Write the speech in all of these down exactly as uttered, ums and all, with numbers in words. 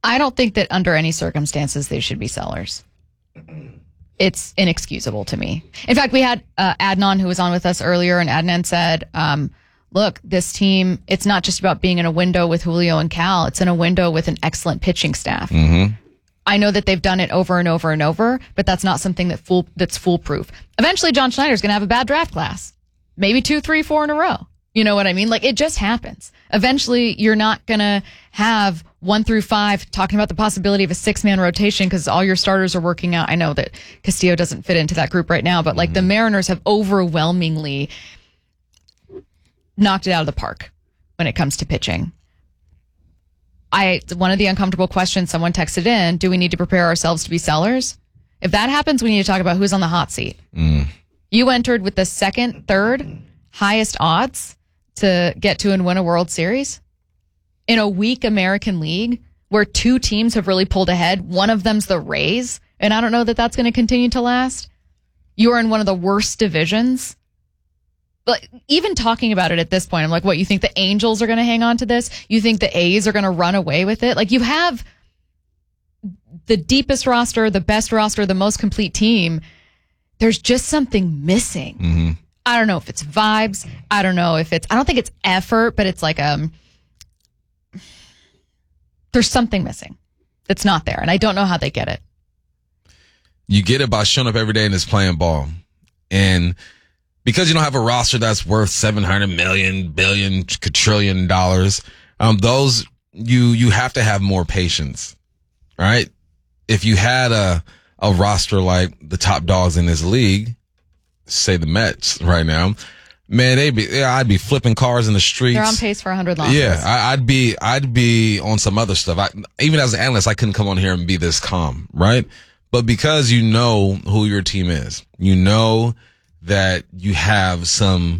I don't think that under any circumstances they should be sellers. It's inexcusable to me. In fact, we had uh, Adnan who was on with us earlier, and Adnan said, um, look, this team, it's not just about being in a window with Julio and Cal. It's in a window with an excellent pitching staff. Mm-hmm. I know that they've done it over and over and over, but that's not something that fool that's foolproof. Eventually, John Schneider's going to have a bad draft class. Maybe two, three, four in a row. You know what I mean? Like, it just happens. Eventually, you're not going to have one through five talking about the possibility of a six-man rotation because all your starters are working out. I know that Castillo doesn't fit into that group right now, but like mm-hmm. the Mariners have overwhelmingly knocked it out of the park when it comes to pitching. I one of the uncomfortable questions someone texted in, do we need to prepare ourselves to be sellers? If that happens, we need to talk about who's on the hot seat. Mm. You entered with the second, third highest odds to get to and win a World Series in a weak American League where two teams have really pulled ahead. One of them's the Rays, and I don't know that that's going to continue to last. You are in one of the worst divisions. But even talking about it at this point, I'm like, what, you think the Angels are going to hang on to this? You think the A's are going to run away with it? Like, you have the deepest roster, the best roster, the most complete team. There's just something missing. Mm-hmm. I don't know if it's vibes. I don't know if it's, I don't think it's effort, but it's like, um, there's something missing that's not there. And I don't know how they get it. You get it by showing up every day and just playing ball. And because you don't have a roster that's worth seven hundred million, billion, quadrillion dollars, um, those, you, you have to have more patience, right? If you had a, a roster like the top dogs in this league, say the Mets right now, man, they'd be, yeah, I'd be flipping cars in the streets. They're on pace for one hundred losses. Yeah, I, I'd be, I'd be on some other stuff. I, even as an analyst, I couldn't come on here and be this calm, right? But because you know who your team is, you know that you have some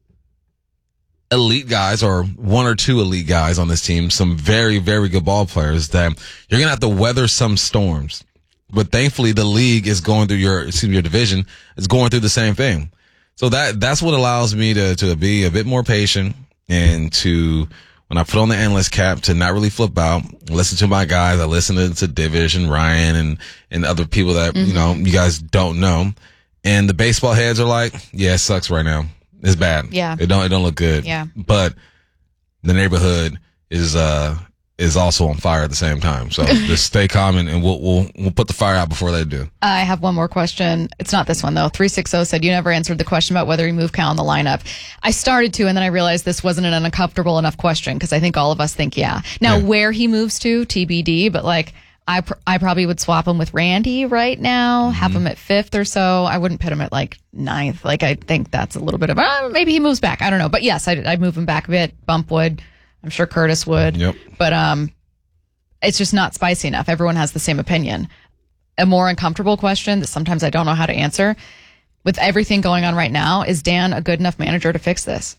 elite guys or one or two elite guys on this team, some very, very good ball players that you're going to have to weather some storms. But thankfully, the league is going through your, excuse me, your division is going through the same thing. So that, that's what allows me to, to be a bit more patient and to, when I put on the analyst cap, to not really flip out, listen to my guys. I listen to, to Divish and Ryan and, and other people that, mm-hmm. you know, you guys don't know. And the baseball heads are like, yeah, it sucks right now. It's bad. Yeah. It don't, it don't look good. Yeah. But the neighborhood is, uh, is also on fire at the same time. So just stay calm and, and we'll, we'll, we'll put the fire out before they do. I have one more question. It's not this one though. three sixty said you never answered the question about whether you move Cal in the lineup. I started to, and then I realized this wasn't an uncomfortable enough question because I think all of us think, yeah. Now yeah. where he moves to, T B D, but like I, pr- I probably would swap him with Randy right now, mm-hmm. have him at fifth or so. I wouldn't put him at like ninth. Like I think that's a little bit of, uh, maybe he moves back. I don't know. But yes, I'd, I'd move him back a bit. Bump would. I'm sure Curtis would. Yep. But um, it's just not spicy enough. Everyone has the same opinion. A more uncomfortable question that sometimes I don't know how to answer. With everything going on right now, is Dan a good enough manager to fix this?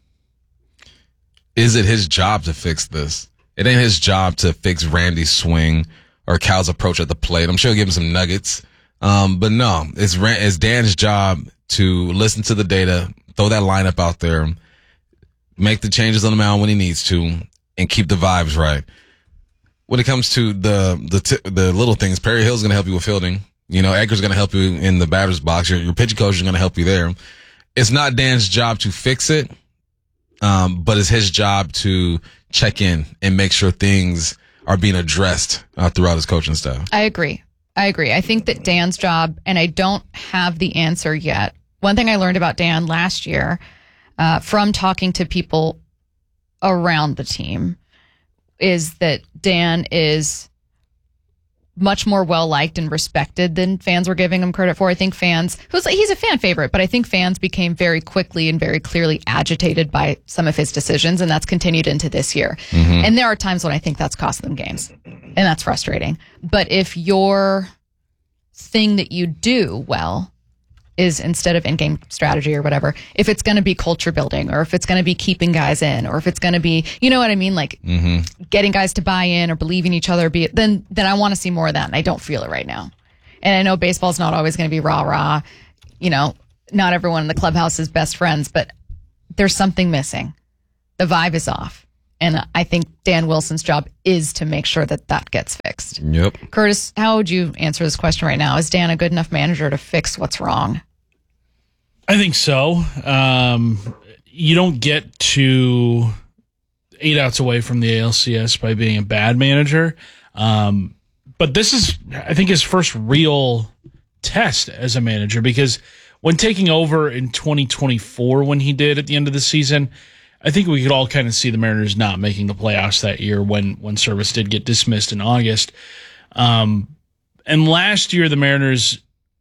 Is it his job to fix this? It ain't his job to fix Randy's swing or Cal's approach at the plate. I'm sure he'll give him some nuggets. Um, but no, it's, it's Dan's job to listen to the data, throw that lineup out there, make the changes on the mound when he needs to, and keep the vibes right. When it comes to the the t- the little things, Perry Hill's going to help you with fielding. You know, Edgar's going to help you in the batter's box. Your, your pitching coach is going to help you there. It's not Dan's job to fix it, um, but it's his job to check in and make sure things are being addressed uh, throughout his coaching staff. I agree. I agree. I think that Dan's job, and I don't have the answer yet. One thing I learned about Dan last year uh, from talking to people around the team is that Dan is much more well-liked and respected than fans were giving him credit for. I think fans, who's he's a fan favorite, but I think fans became very quickly and very clearly agitated by some of his decisions, and that's continued into this year. Mm-hmm. And there are times when I think that's cost them games, and that's frustrating. But if your thing that you do well is, instead of in-game strategy or whatever, if it's going to be culture building, or if it's going to be keeping guys in, or if it's going to be, you know what I mean, like mm-hmm. getting guys to buy in or believe in each other, be it, then then I want to see more of that, and I don't feel it right now. And I know baseball's not always going to be rah rah. You know, not everyone in the clubhouse is best friends, but there's something missing. The vibe is off, And I think Dan Wilson's job is to make sure that that gets fixed. Yep. Curtis, how would you answer this question right now? Is Dan a good enough manager to fix what's wrong? I think so. Um, you don't get to eight outs away from the A L C S by being a bad manager. Um, but this is, I think, his first real test as a manager, because when taking over in twenty twenty-four, when he did at the end of the season, I think we could all kind of see the Mariners not making the playoffs that year when, when Service did get dismissed in August. Um, and last year, the Mariners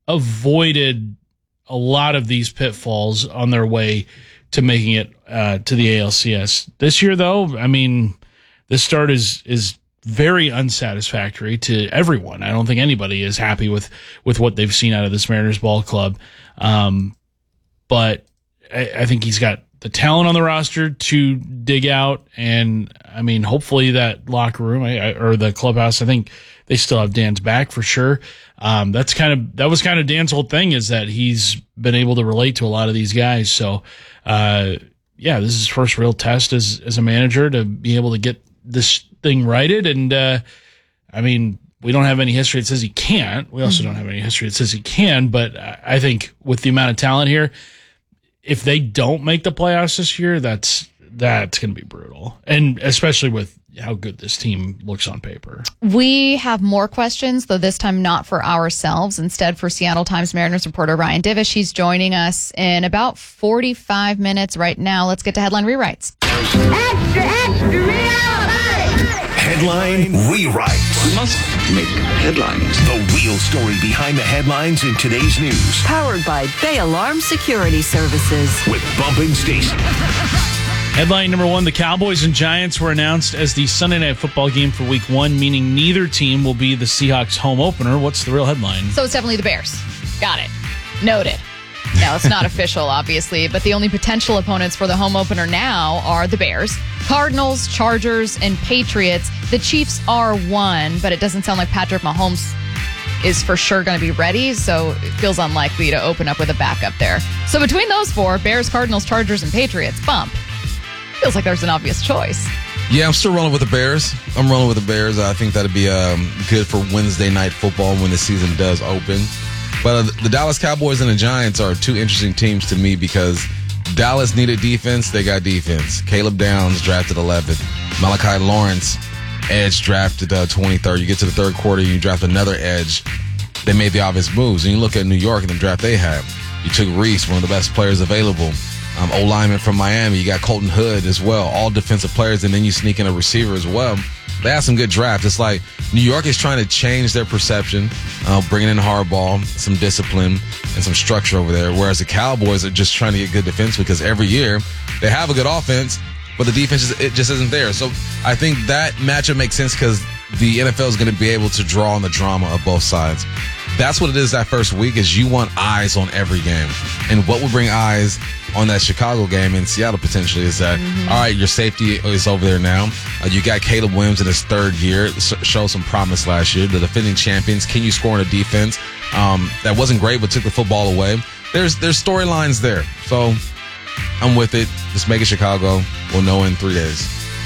avoided a lot of these pitfalls on their way to making it uh, to the A L C S. This year, though, I mean, this start is is very unsatisfactory to everyone. I don't think anybody is happy with, with what they've seen out of this Mariners ball club. Um, but I, I think he's got the talent on the roster to dig out, and I mean, hopefully that locker room I, I, or the clubhouse, I think they still have Dan's back for sure. Um, that's kind of, that was kind of Dan's whole thing, is that he's been able to relate to a lot of these guys. So, uh, yeah, this is his first real test as, as a manager to be able to get this thing righted. And, uh, I mean, we don't have any history that says he can't. We also don't have any history that says he can, but I think with the amount of talent here, if they don't make the playoffs this year, that's, that's going to be brutal. And especially with how good this team looks on paper. We have more questions, though this time not for ourselves, instead for Seattle Times Mariners reporter Ryan Divish. He's joining us in about forty-five minutes right now. Let's get to headline rewrites. Extra, extra, rewrite! Headline rewrites. We must make headlines. The real story behind the headlines in today's news. Powered by Bay Alarm Security Services. With Bumping Station. Headline number one, the Cowboys and Giants were announced as the Sunday Night Football game for week one, meaning neither team will be the Seahawks home opener. What's the real headline? So it's definitely the Bears. Got it. Noted. Now, it's not official, obviously, but the only potential opponents for the home opener now are the Bears, Cardinals, Chargers, and Patriots. The Chiefs are one, but it doesn't sound like Patrick Mahomes is for sure going to be ready, so it feels unlikely to open up with a backup there. So between those four, Bears, Cardinals, Chargers, and Patriots, bump. Feels like there's an obvious choice. Yeah, I'm still rolling with the Bears. I'm rolling with the Bears. I think that'd be um, good for Wednesday night football when the season does open. But uh, the Dallas Cowboys and the Giants are two interesting teams to me because Dallas needed defense. They got defense. Caleb Downs drafted eleventh. Malachi Lawrence, edge, drafted uh, twenty-third. You get to the third quarter, you draft another edge. They made the obvious moves. And you look at New York and the draft they had. You took Reese, one of the best players available. Um, O-lineman from Miami. You got Colton Hood as well. All defensive players, and then you sneak in a receiver as well. They had some good drafts. It's like New York is trying to change their perception, uh, bringing in hardball, some discipline, and some structure over there, whereas the Cowboys are just trying to get good defense because every year they have a good offense, but the defense is, it just isn't there. So I think that matchup makes sense because the N F L is going to be able to draw on the drama of both sides. That's what it is that first week, is you want eyes on every game. And what will bring eyes on that Chicago game in Seattle potentially is that, mm-hmm. all right, your safety is over there now. Uh, you got Caleb Williams in his third year, s- showed some promise last year. The defending champions, can you score in a defense um, that wasn't great but took the football away? There's there's storylines there. So I'm with it. Just make it Chicago. We'll know in three days.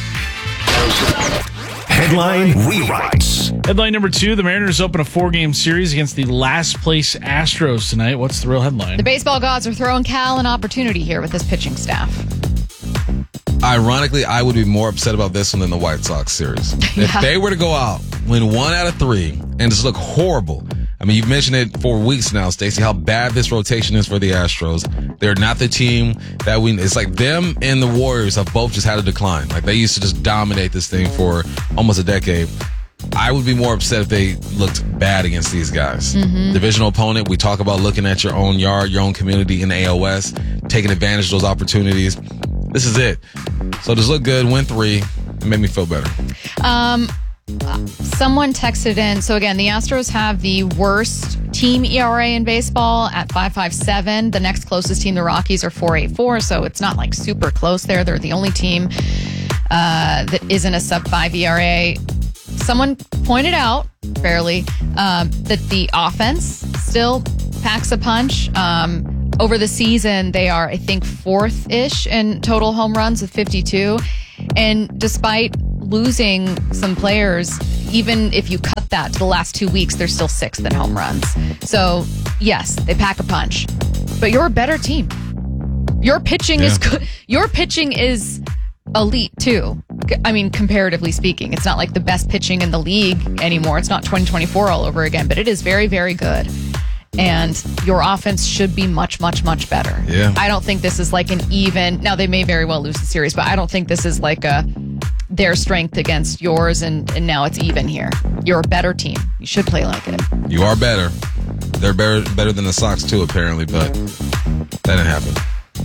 Headline rewrites. Headline number two, the Mariners open a four-game series against the last-place Astros tonight. What's the real headline? The baseball gods are throwing Cal an opportunity here with his pitching staff. Ironically, I would be more upset about this one than the White Sox series. Yeah. If they were to go out, win one out of three, and just look horrible. I mean, you've mentioned it for weeks now, Stacey, how bad this rotation is for the Astros. They're not the team that we, it's like them and the Warriors have both just had a decline. Like they used to just dominate this thing for almost a decade. I would be more upset if they looked bad against these guys. Mm-hmm. Divisional opponent, we talk about looking at your own yard, your own community in the A O S, taking advantage of those opportunities. This is it. So just look good, win three, and make me feel better. Um, someone texted in. So again, the Astros have the worst team E R A in baseball at five point five seven. The next closest team, the Rockies, are four point eight four. So it's not like super close there. They're the only team uh, that isn't a sub five E R A. Someone pointed out, fairly, um, that the offense still packs a punch. Um, over the season, they are, I think, fourth-ish in total home runs with fifty-two. And despite losing some players, even if you cut that to the last two weeks, they're still sixth in home runs. So, yes, they pack a punch. But you're a better team. Your pitching Yeah. is good. Your pitching is elite, too. I mean, comparatively speaking. It's not like the best pitching in the league anymore. It's not twenty twenty-four all over again, but it is very, very good. And your offense should be much, much, much better. Yeah. I don't think this is like an even. Now, they may very well lose the series, but I don't think this is like a their strength against yours, and, and now it's even here. You're a better team. You should play like it. You are better. They're better, better than the Sox, too, apparently, but that didn't happen.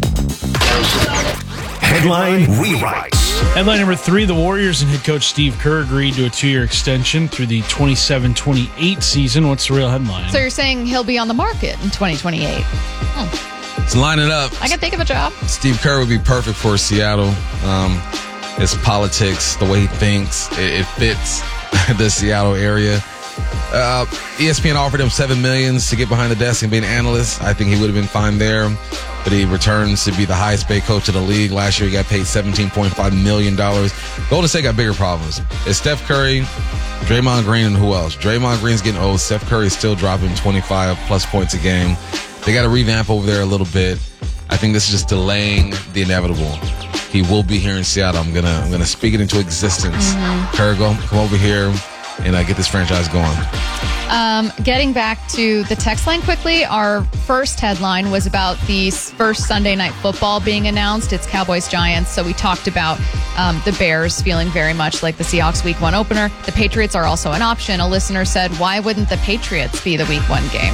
Headline rewrites. Headline number three, the Warriors and head coach Steve Kerr agreed to a two-year extension through the twenty-seven twenty-eight season. What's the real headline? So you're saying he'll be on the market in twenty twenty-eight? Let's line it up. I can think of a job. Steve Kerr would be perfect for Seattle. Um, his politics, the way he thinks, it, it fits the Seattle area. Uh, E S P N offered him seven million dollars to get behind the desk and be an analyst. I think he would have been fine there. But he returns to be the highest paid coach of the league. Last year, he got paid seventeen point five million dollars. Golden State got bigger problems. It's Steph Curry, Draymond Green, and who else? Draymond Green's getting old. Steph Curry is still dropping twenty-five plus points a game. They got to revamp over there a little bit. I think this is just delaying the inevitable. He will be here in Seattle. I'm gonna I'm gonna speak it into existence. Mm-hmm. Kerr, go come over here and uh, get this franchise going. Um, getting back to the text line quickly, our first headline was about the first Sunday Night Football being announced. It's Cowboys-Giants. So we talked about um, the Bears feeling very much like the Seahawks Week one opener. The Patriots are also an option. A listener said, why wouldn't the Patriots be the Week one game?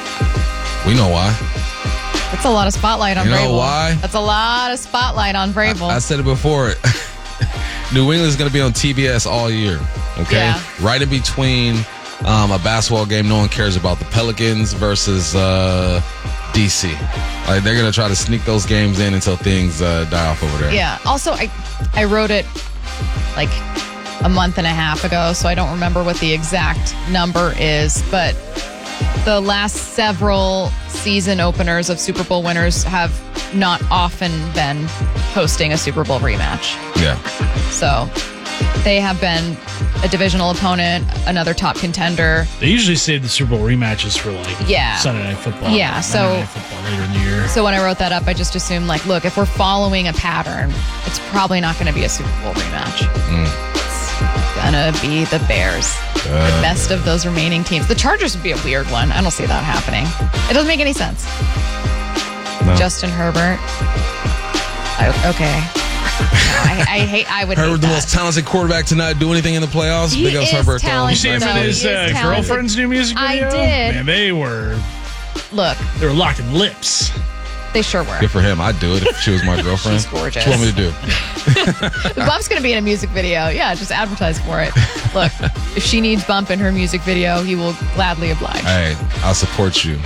We know why. That's a lot of spotlight on You know Vrabel. why? That's a lot of spotlight on Vrabel. I, I said it before. New England's going to be on T B S all year. Okay, Yeah. right in between um, a basketball game no one cares about, the Pelicans versus uh, D C. Like, they're going to try to sneak those games in until things uh, die off over there. Yeah. Also, I I wrote it like a month and a half ago, so I don't remember what the exact number is, but the last several season openers of Super Bowl winners have not often been hosting a Super Bowl rematch. Yeah. So they have been a divisional opponent, another top contender. They usually save the Super Bowl rematches for like Yeah. Sunday Night Football. Yeah, Monday so- Night Football later in the year. So when I wrote that up, I just assumed, like, look, if we're following a pattern, it's probably not going to be a Super Bowl rematch. It's going to be the Bears. the best of those remaining teams. The Chargers would be a weird one. I don't see that happening. It doesn't make any sense. No. Justin Herbert. I, okay. No, I, I hate. I would. hate Herbert, the that. most talented quarterback to not do anything in the playoffs. He Big ups is Herbert. though. You talented. see him No, in he his is uh, talented. girlfriend's new music I video? did. Man, they were Look, they were locking lips. they sure were. Good for him. I'd do it if she was my girlfriend. She's gorgeous. What do you want me to do? Bump's going to be in a music video. Yeah, just advertise for it. Look, if she needs Bump in her music video, he will gladly oblige. Hey, I'll support you.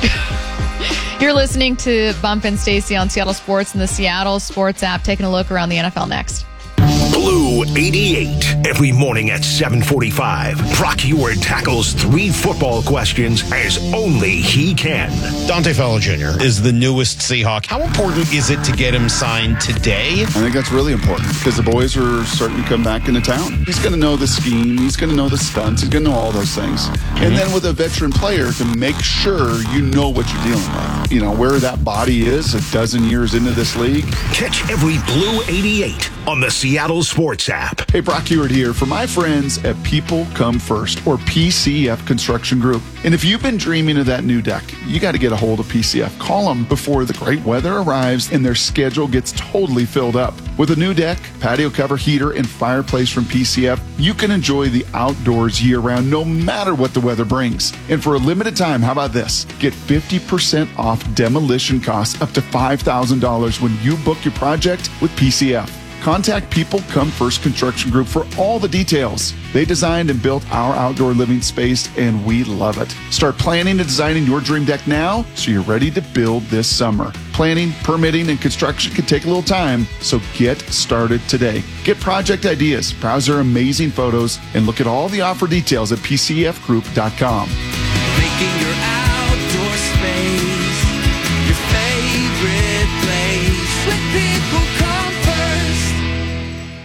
You're listening to Bump and Stacy on Seattle Sports and the Seattle Sports app. Taking a look around the N F L next. Blue eighty-eight. Every morning at seven forty-five, Brock Eward tackles three football questions as only he can. Dante Fowler Junior is the newest Seahawk. How important is it to get him signed today? I think that's really important because the boys are starting to come back into town. He's going to know the scheme. He's going to know the stunts. He's going to know all those things. Mm-hmm. And then with a veteran player to make sure you know what you're dealing with. You know, where that body is a dozen years into this league. Catch every Blue eighty-eight on the Seattle Sports app. Hey, Brock Eward here for my friends at People Come First, or P C F Construction Group. And if you've been dreaming of that new deck, you got to get a hold of P C F. Call them before the great weather arrives and their schedule gets totally filled up. With a new deck, patio cover, heater, and fireplace from P C F, you can enjoy the outdoors year-round no matter what the weather brings. And for a limited time, how about this? Get fifty percent off demolition costs up to five thousand dollars when you book your project with P C F. Contact People Come First Construction Group for all the details. They designed and built our outdoor living space, and we love it. Start planning and designing your dream deck now so you're ready to build this summer. Planning, permitting, and construction can take a little time, so get started today. Get project ideas, browse their amazing photos, and look at all the offer details at p c f group dot com. Making your outdoor space your favorite place with People Come First.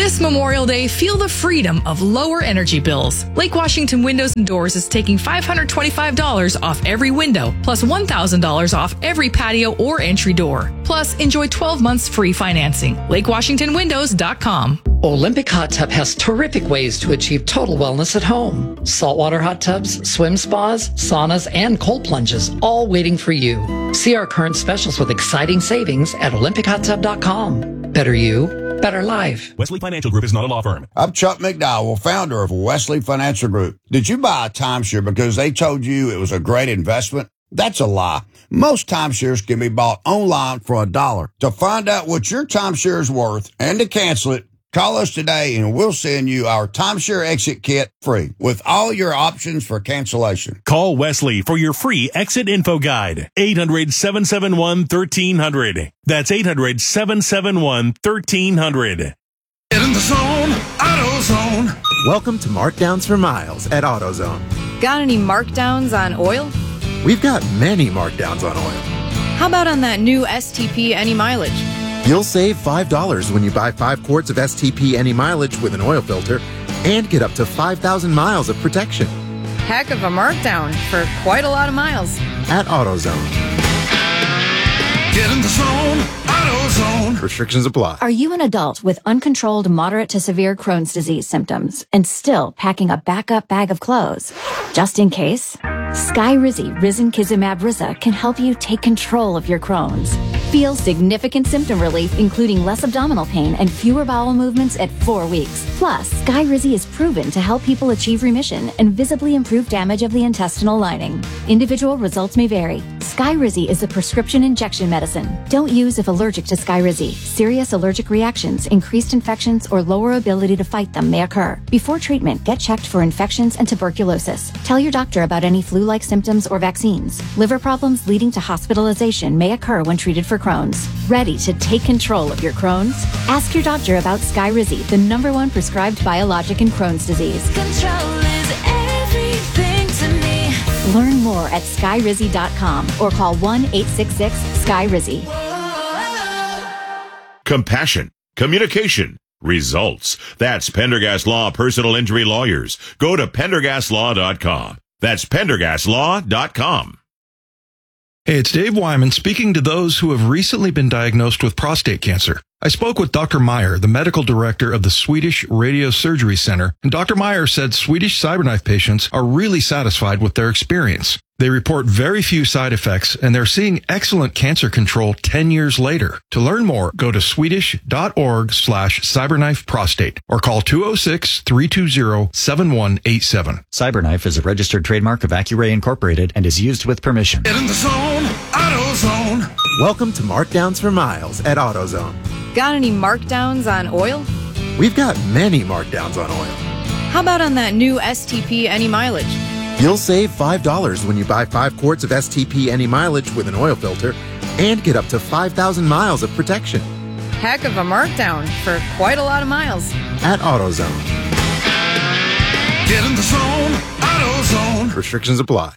This Memorial Day, feel the freedom of lower energy bills. Lake Washington Windows and Doors is taking five hundred twenty-five dollars off every window, plus one thousand dollars off every patio or entry door. Plus, enjoy twelve months free financing. Lake Washington Windows dot com. Olympic Hot Tub has terrific ways to achieve total wellness at home. Saltwater hot tubs, swim spas, saunas, and cold plunges, all waiting for you. See our current specials with exciting savings at Olympic Hot Tub dot com. Better you, better life. Wesley Financial Group is not a law firm. I'm Chuck McDowell, founder of Wesley Financial Group. Did you buy a timeshare because they told you it was a great investment? That's a lie. Most timeshares can be bought online for a dollar. To find out what your timeshare is worth and to cancel it, call us today and we'll send you our timeshare exit kit free with all your options for cancellation. Call Wesley for your free exit info guide. eight hundred, seven seven one, one three zero zero. That's eight hundred, seven seven one, one three zero zero. Get in the zone, AutoZone. Welcome to Markdowns for Miles at AutoZone. Got any markdowns on oil? We've got many markdowns on oil. How about on that new S T P Any Mileage? You'll save five dollars when you buy five quarts of S T P Any Mileage with an oil filter and get up to five thousand miles of protection. Heck of a markdown for quite a lot of miles. At AutoZone. Get in the zone, AutoZone. Restrictions apply. Are you an adult with uncontrolled moderate to severe Crohn's disease symptoms and still packing a backup bag of clothes? Just in case, Skyrizi Risankizumab Riza can help you take control of your Crohn's. Feel significant symptom relief, including less abdominal pain and fewer bowel movements at four weeks. Plus, Skyrizi is proven to help people achieve remission and visibly improve damage of the intestinal lining. Individual results may vary. Skyrizi is a prescription injection medicine. Don't use if allergic to Skyrizi. Serious allergic reactions, increased infections, or lower ability to fight them may occur. Before treatment, get checked for infections and tuberculosis. Tell your doctor about any flu-like symptoms or vaccines. Liver problems leading to hospitalization may occur when treated for Crohn's. Ready to take control of your Crohn's? Ask your doctor about Skyrizi, the number one prescribed biologic in Crohn's disease. Control is everything to me. Learn more at Skyrizi dot com or call one eight six six Sky Rizzi. Compassion, communication, results. That's Pendergast Law Personal Injury Lawyers. Go to Pendergast Law dot com. That's Pendergast Law dot com. Hey, it's Dave Wyman speaking to those who have recently been diagnosed with prostate cancer. I spoke with Doctor Meyer, the medical director of the Swedish Radiosurgery Center, and Doctor Meyer said Swedish CyberKnife patients are really satisfied with their experience. They report very few side effects, and they're seeing excellent cancer control ten years later. To learn more, go to swedish.org slash cyberknife prostate or call two oh six, three two zero, seven one eight seven. CyberKnife is a registered trademark of Accuray Incorporated and is used with permission. Get in the zone, AutoZone. Welcome to Markdowns for Miles at AutoZone. Got any markdowns on oil? We've got many markdowns on oil. How about on that new S T P Any Mileage? You'll save five dollars when you buy five quarts of S T P Any Mileage with an oil filter and get up to five thousand miles of protection. Heck of a markdown for quite a lot of miles. At AutoZone. Get in the zone, AutoZone. Restrictions apply.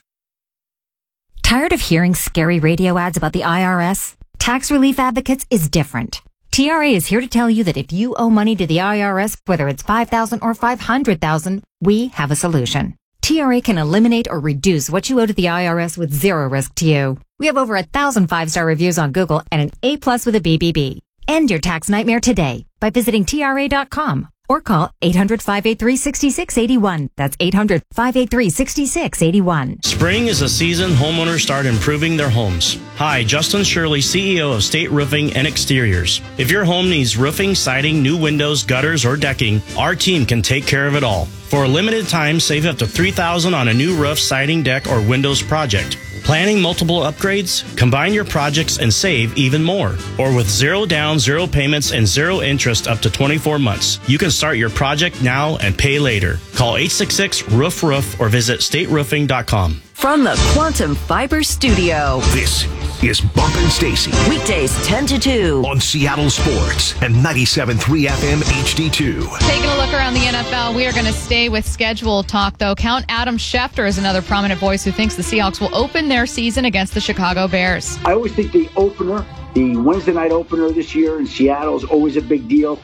Tired of hearing scary radio ads about the I R S? Tax Relief Advocates is different. T R A is here to tell you that if you owe money to the I R S, whether it's five thousand dollars or five hundred thousand dollars, we have a solution. T R A can eliminate or reduce what you owe to the I R S with zero risk to you. We have over a thousand five-star reviews on Google and an A plus with a B B B. End your tax nightmare today by visiting T R A dot com or call eight hundred, five eight three, six six eight one. That's eight hundred, five eight three, six six eight one. Spring is a season homeowners start improving their homes. Hi, Justin Shirley, C E O of State Roofing and Exteriors. If your home needs roofing, siding, new windows, gutters, or decking, our team can take care of it all. For a limited time, save up to three thousand dollars on a new roof, siding, deck, or windows project. Planning multiple upgrades? Combine your projects and save even more. Or with zero down, zero payments, and zero interest up to twenty-four months. You can start your project now and pay later. Call eight six six, roof roof or visit state roofing dot com. From the Quantum Fiber Studio. This is Bumpin' Stacy. Weekdays ten to two. On Seattle Sports and ninety-seven point three F M H D two. Taking a look around the N F L, we are going to stay with schedule talk, though. Count Adam Schefter is another prominent voice who thinks the Seahawks will open their season against the Chicago Bears. I always think the opener, the Wednesday night opener this year in Seattle is always a big deal.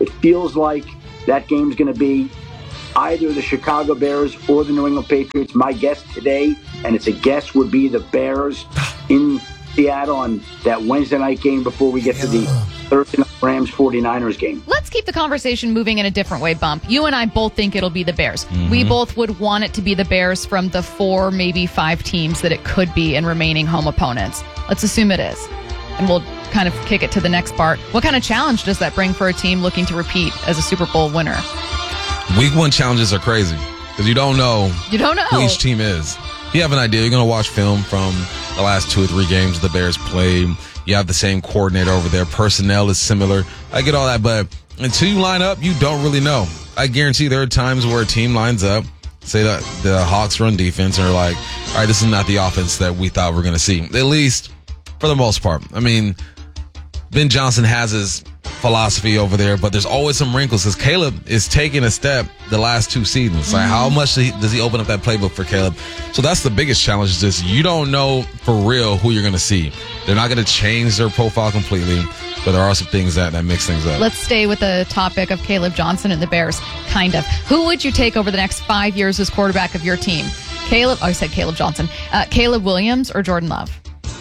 It feels like that game's going to be either the Chicago Bears or the New England Patriots. My guess today, and it's a guess, would be the Bears in Seattle on that Wednesday night game before we get to the Thursday night Rams forty-niners game. Let's keep the conversation moving in a different way, Bump. You and I both think it'll be the Bears. Mm-hmm. We both would want it to be the Bears from the four, maybe five teams that it could be in remaining home opponents. Let's assume it is. And we'll kind of kick it to the next part. What kind of challenge does that bring for a team looking to repeat as a Super Bowl winner? Week one challenges are crazy because you don't know, you don't know who each team is. You have an idea. You're going to watch film from the last two or three games the Bears played. You have the same coordinator over there. Personnel is similar. I get all that, but until you line up, you don't really know. I guarantee there are times where a team lines up, say that the Hawks run defense, and are like, all right, this is not the offense that we thought we were going to see, at least for the most part. I mean, Ben Johnson has his philosophy over there, but there's always some wrinkles because Caleb is taking a step the last two seasons. Like, how much does he, does he open up that playbook for Caleb? So that's the biggest challenge, is just you don't know for real who you're going to see. They're not going to change their profile completely, but there are some things that, that mix things up. Let's stay with the topic of Caleb Johnson and the Bears, kind of. Who would you take over the next five years as quarterback of your team? Caleb, oh, I said Caleb Johnson. Uh, Caleb Williams or Jordan Love?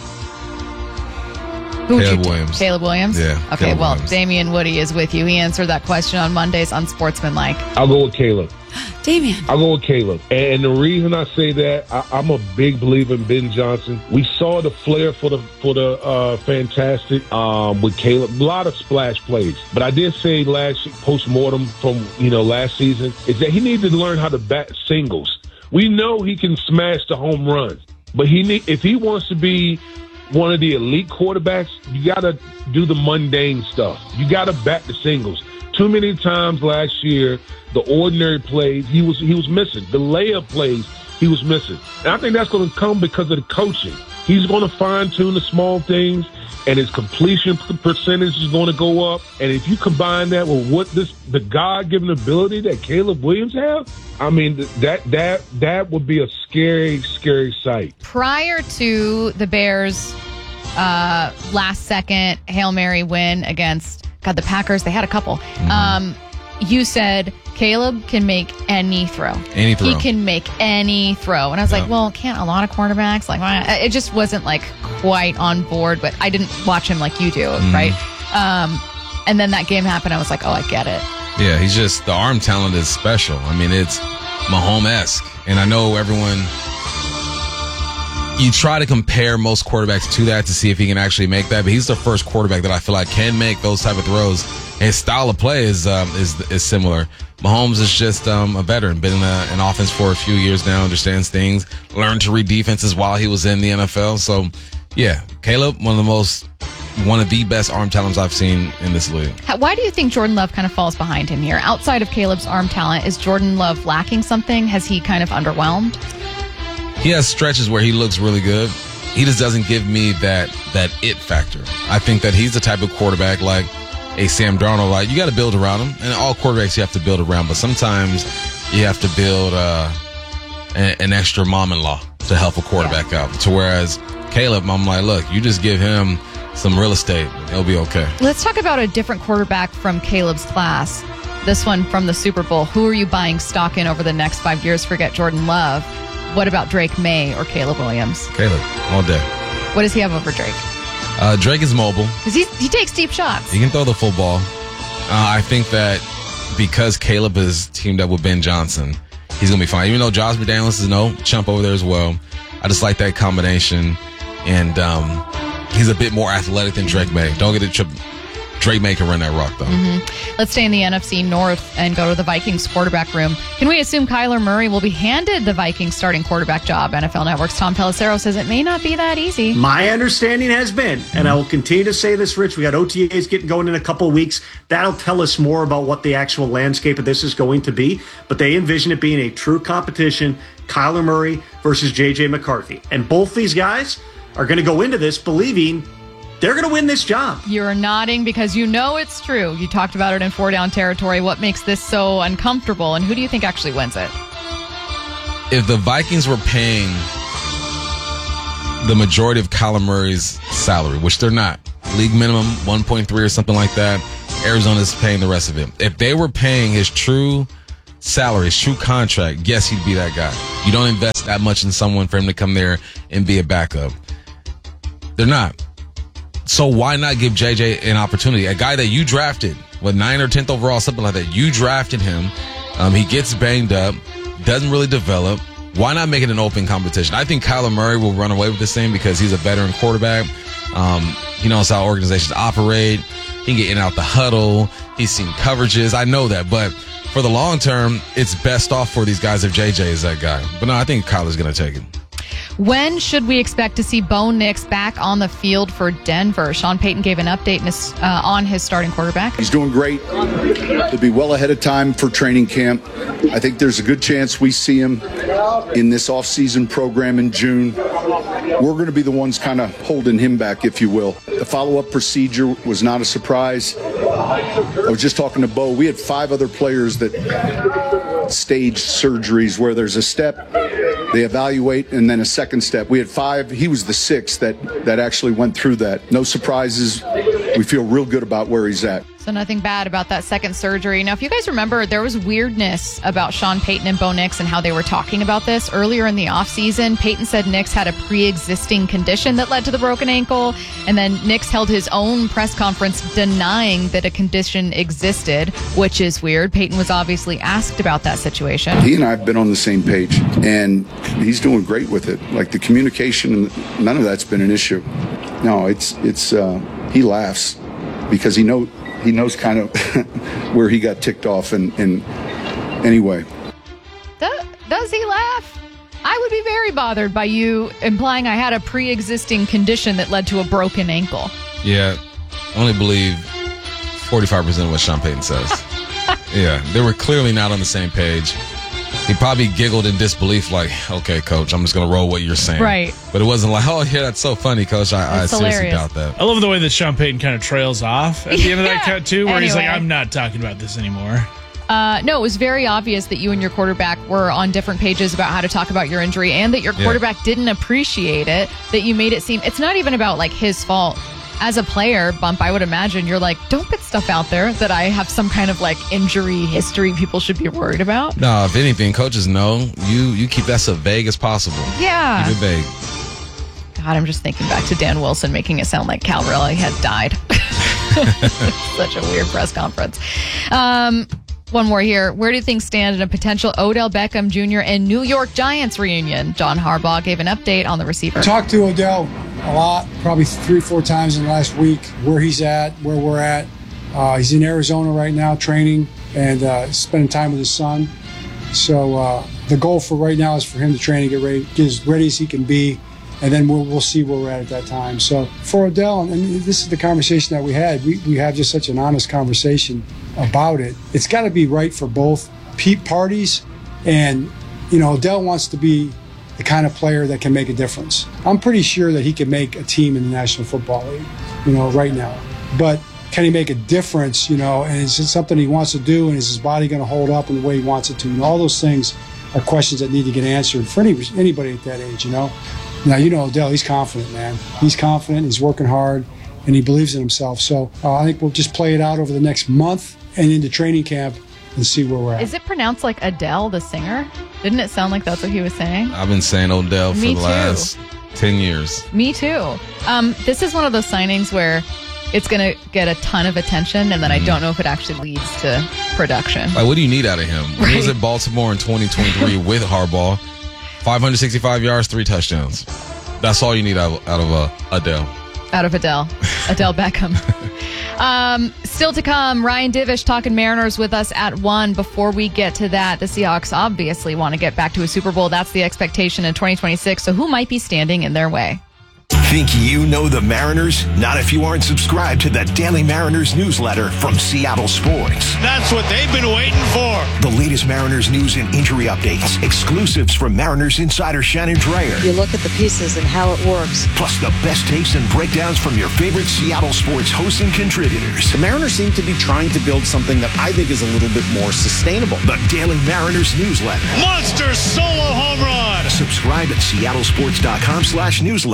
Who would Caleb you t- Williams. Caleb Williams? Yeah. Okay, Caleb well, Williams. Damian Woody is with you. He answered that question on Mondays on Sportsmanlike. I'll go with Caleb. Damian. I'll go with Caleb. And the reason I say that, I, I'm a big believer in Ben Johnson. We saw the flair for the for the uh, fantastic um, with Caleb. A lot of splash plays. But I did say last post-mortem from, you know, last season is that he needs to learn how to bat singles. We know he can smash the home runs. But he need, if he wants to be one of the elite quarterbacks, you got to do the mundane stuff. You got to bat the singles. Too many times last year, the ordinary plays, he was he was missing. The layup plays, he was missing. And I think that's going to come because of the coaching. He's going to fine-tune the small things, and his completion percentage is going to go up. And if you combine that with what this the God-given ability that Caleb Williams has, I mean, that that that would be a scary, scary sight. Prior to the Bears' uh, last-second Hail Mary win against, God, the Packers, they had a couple. Mm-hmm. Um, you said Caleb can make any throw. Any throw. He can make any throw. And I was Yeah. like, well, can't a lot of quarterbacks? Like, why- it just wasn't like quite on board, but I didn't watch him like you do, Mhm. right? Um, and then that game happened. I was like, oh, I get it. Yeah, he's just, the arm talent is special. I mean, it's Mahomes-esque. And I know everyone, you try to compare most quarterbacks to that to see if he can actually make that, but he's the first quarterback that I feel like can make those type of throws. His style of play is um, is is similar. Mahomes is just um, a veteran, been in a, an offense for a few years now, understands things, learned to read defenses while he was in the N F L. So, yeah, Caleb, one of the most, one of the best arm talents I've seen in this league. How- Why do you think Jordan Love kind of falls behind him here? Outside of Caleb's arm talent, is Jordan Love lacking something? Has he kind of underwhelmed? He has stretches where he looks really good. He just doesn't give me that that it factor. I think that he's the type of quarterback like a Sam Darnold. Like, you got to build around him, and all quarterbacks you have to build around. But sometimes you have to build uh, an, an extra mom-in-law to help a quarterback yeah. out. To whereas Caleb, I'm like, look, you just give him some real estate, it'll be okay. Let's talk about a different quarterback from Caleb's class. This one from the Super Bowl. Who are you buying stock in over the next five years? Forget Jordan Love. What about Drake May or Caleb Williams? Caleb, all day. What does he have over Drake? Uh, Drake is mobile. Because he he takes deep shots. He can throw the football. Uh, I think that because Caleb is teamed up with Ben Johnson, he's going to be fine. Even though Josh McDaniels is no chump over there as well. I just like that combination. And um, he's a bit more athletic than Drake May. Don't get it tripped. Drake May can run that rock, though. Mm-hmm. Let's stay in the N F C North and go to the Vikings quarterback room. Can we assume Kyler Murray will be handed the Vikings starting quarterback job? N F L Network's Tom Pelissero says it may not be that easy. My understanding has been, and I will continue to say this, Rich, we got O T As getting going in a couple of weeks. That'll tell us more about what the actual landscape of this is going to be. But they envision it being a true competition, Kyler Murray versus J J McCarthy. And both these guys are going to go into this believing they're going to win this job. You're nodding because you know it's true. You talked about it in Four Down Territory. What makes this so uncomfortable, and who do you think actually wins it? If the Vikings were paying the majority of Kyler Murray's salary, which they're not, league minimum one point three or something like that, Arizona's paying the rest of it. If they were paying his true salary, his true contract, yes, he'd be that guy. You don't invest that much in someone for him to come there and be a backup. They're not. So why not give J J an opportunity? A guy that you drafted, with nine or tenth overall, something like that. You drafted him. Um, he gets banged up, doesn't really develop. Why not make it an open competition? I think Kyler Murray will run away with this thing because he's a veteran quarterback. Um, he knows how organizations operate. He can get in and out the huddle. He's seen coverages. I know that. But for the long term, it's best off for these guys if J J is that guy. But no, I think Kyler's going to take it. When should we expect to see Bo Nix back on the field for Denver? Sean Payton gave an update in his, uh, on his starting quarterback. He's doing great. He'll be well ahead of time for training camp. I think there's a good chance we see him in this offseason program in June. We're going to be the ones kind of holding him back, if you will. The follow-up procedure was not a surprise. I was just talking to Bo. We had five other players that staged surgeries where there's a step, they evaluate, and then a second step. We had five. He was the sixth that, that actually went through that. No surprises. We feel real good about where he's at. So nothing bad about that second surgery. Now, if you guys remember, there was weirdness about Sean Payton and Bo Nix and how they were talking about this earlier in the offseason. Payton said Nix had a pre-existing condition that led to the broken ankle, and then Nix held his own press conference denying that a condition existed, which is weird. Payton was obviously asked about that situation. He and I have been on the same page, and he's doing great with it. Like the communication, none of that's been an issue. No, it's it's uh, he laughs because he know he knows kind of where he got ticked off. And, and anyway, does, does he laugh? I would be very bothered by you implying I had a pre-existing condition that led to a broken ankle. Yeah, I only believe forty-five percent of what Sean Payton says. Yeah, they were clearly not on the same page. He probably giggled in disbelief like, okay, coach, I'm just going to roll what you're saying. Right. But it wasn't like, oh, yeah, that's so funny, coach. I, I seriously doubt that. I love the way that Sean Payton kind of trails off at the end of that cut, too, where Anyway. he's like, I'm not talking about this anymore. Uh, no, it was very obvious that you and your quarterback were on different pages about how to talk about your injury and that your Yeah. quarterback didn't appreciate it, that you made it seem it's not even about like his fault. As a player, Bump, I would imagine you're like, don't put stuff out there that I have some kind of like injury history people should be worried about. No, if anything, coaches know you you keep that so vague as possible. Yeah. Keep it vague. God, I'm just thinking back to Dan Wilson making it sound like Cal Raleigh had died. Such a weird press conference. Um, one more here. Where do things stand in a potential Odell Beckham Junior and New York Giants reunion? John Harbaugh gave an update on the receiver. Talked to Odell a lot, probably three, four times in the last week, where he's at, where we're at. Uh, he's in Arizona right now training and uh, spending time with his son. So uh, the goal for right now is for him to train and get ready, get as ready as he can be, and then we'll, we'll see where we're at at that time. So for Odell, and this is the conversation that we had, we, we have just such an honest conversation about it. It's got to be right for both parties, and, you know, Odell wants to be the kind of player that can make a difference. I'm pretty sure that he can make a team in the National Football League, you know, right now. But can he make a difference, you know, and is it something he wants to do, and is his body going to hold up in the way he wants it to? You know, all those things are questions that need to get answered for any, anybody at that age, you know. Now, you know, Odell, he's confident, man. He's confident, he's working hard, and he believes in himself. So uh, I think we'll just play it out over the next month and into training camp and see where we're at. Is it pronounced like Adele, the singer? Didn't it sound like that's what he was saying? I've been saying Odell for Me the too. last ten years. Me too. Um, this is one of those signings where it's going to get a ton of attention, and then I don't know if it actually leads to production. Like, what do you need out of him? He was at Baltimore in twenty twenty-three with Harbaugh. five hundred sixty-five yards, three touchdowns. That's all you need out, out of uh, Adele. Out of Adele. Adele Beckham. Um, still to come, Ryan Divish talking Mariners with us at one. Before we get to that, the Seahawks obviously want to get back to a Super Bowl. That's the expectation in twenty twenty-six. So who might be standing in their way? Think you know the Mariners? Not if you aren't subscribed to the Daily Mariners newsletter from Seattle Sports. That's what they've been waiting for. The latest Mariners news and injury updates, exclusives from Mariners insider Shannon Dreyer. You look at the pieces and how it works. Plus the best takes and breakdowns from your favorite Seattle sports hosts and contributors. The Mariners seem to be trying to build something that I think is a little bit more sustainable. The Daily Mariners newsletter. Monster solo home run. Subscribe at seattlesports.com slash newsletter.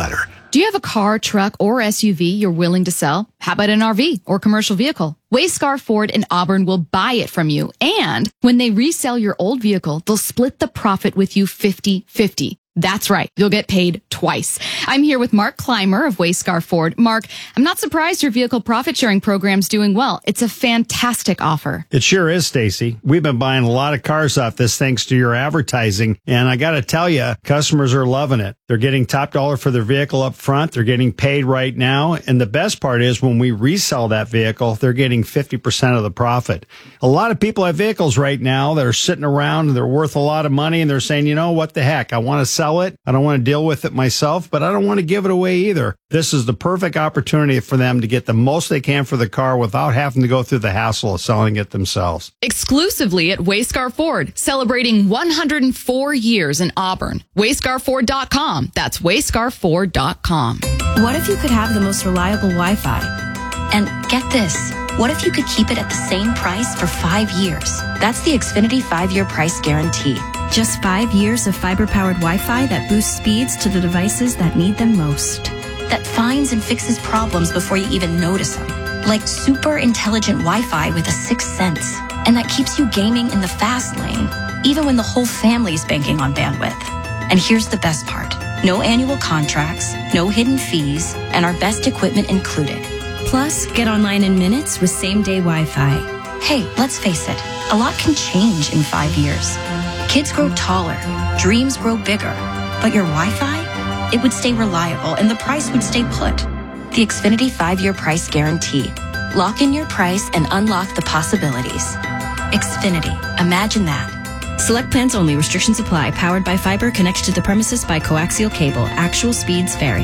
Do you have a car, truck, or S U V you're willing to sell? How about an R V or commercial vehicle? Wayscar Ford in Auburn will buy it from you. And when they resell your old vehicle, they'll split the profit with you fifty fifty. That's right. You'll get paid twice. I'm here with Mark Clymer of Wayscar Ford. Mark, I'm not surprised your vehicle profit sharing program's doing well. It's a fantastic offer. It sure is, Stacy. We've been buying a lot of cars off this thanks to your advertising. And I got to tell you, customers are loving it. They're getting top dollar for their vehicle up front. They're getting paid right now. And the best part is when we resell that vehicle, they're getting fifty percent of the profit. A lot of people have vehicles right now that are sitting around and they're worth a lot of money. And they're saying, you know, what the heck? I want to sell it. I don't want to deal with it myself, but I don't want to give it away either. This is the perfect opportunity for them to get the most they can for the car without having to go through the hassle of selling it themselves. Exclusively at Wayscar Ford, celebrating one hundred four years in Auburn. Wayscar Ford dot com. That's Wayscar Ford dot com. What if you could have the most reliable Wi-Fi? And get this, what if you could keep it at the same price for five years? That's the Xfinity five-year price guarantee. Just five years of fiber-powered Wi-Fi that boosts speeds to the devices that need them most. That finds and fixes problems before you even notice them. Like super intelligent Wi-Fi with a sixth sense. And that keeps you gaming in the fast lane, even when the whole family's banking on bandwidth. And here's the best part. No annual contracts, no hidden fees, and our best equipment included. Plus, get online in minutes with same-day Wi-Fi. Hey, let's face it, a lot can change in five years. Kids grow taller, dreams grow bigger, but your Wi-Fi, it would stay reliable and the price would stay put. The Xfinity five-year price guarantee. Lock in your price and unlock the possibilities. Xfinity, imagine that. Select plans only. Restrictions apply. Powered by fiber connected to the premises by coaxial cable. Actual speeds vary.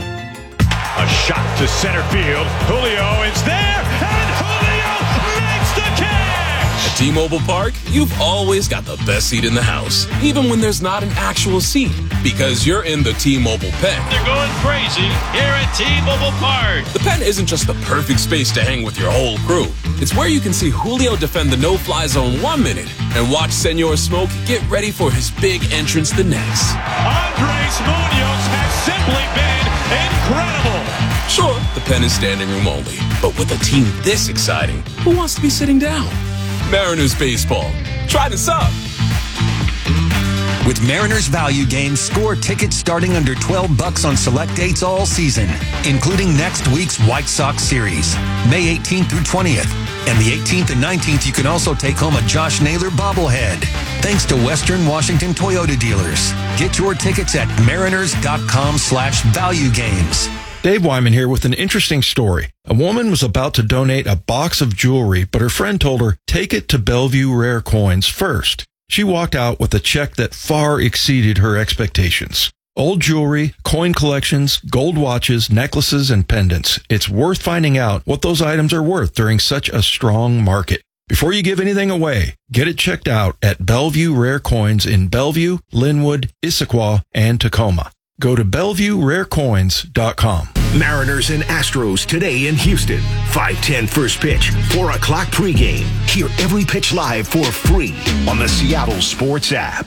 A shot to center field. Julio is there, and Julio makes the catch! At T-Mobile Park, you've always got the best seat in the house, even when there's not an actual seat, because you're in the T-Mobile Pen. They're going crazy here at T-Mobile Park. The Pen isn't just the perfect space to hang with your whole crew. It's where you can see Julio defend the no-fly zone one minute and watch Senor Smoke get ready for his big entrance the next. Andres Munoz has simply been incredible. Sure, the Pen is standing room only, but with a team this exciting, who wants to be sitting down? Mariners baseball. Try this up. With Mariners Value Games, score tickets starting under twelve bucks on select dates all season, including next week's White Sox series, May eighteenth through twentieth. And the eighteenth and nineteenth, you can also take home a Josh Naylor bobblehead. Thanks to Western Washington Toyota dealers. Get your tickets at mariners.com slash value games. Dave Wyman here with an interesting story. A woman was about to donate a box of jewelry, but her friend told her, take it to Bellevue Rare Coins first. She walked out with a check that far exceeded her expectations. Old jewelry, coin collections, gold watches, necklaces, and pendants. It's worth finding out what those items are worth during such a strong market. Before you give anything away, get it checked out at Bellevue Rare Coins in Bellevue, Linwood, Issaquah, and Tacoma. Go to bellevue rare coins dot com. Mariners and Astros today in Houston. five ten first pitch, four o'clock pregame. Hear every pitch live for free on the Seattle Sports app.